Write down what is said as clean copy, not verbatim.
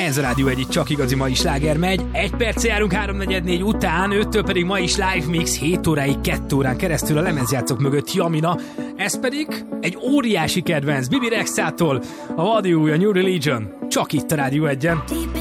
Ez a Rádió 1, itt csak igazi mai sláger megy. 1 perc járunk 3:44 után, 5-től pedig ma is live mix 7 óráig 2 órán keresztül a lemezjátszók mögött Jamina. Ez pedig egy óriási kedvenc Bibi Rexától, a What You, a New Religion. Csak itt a Rádió 1-en.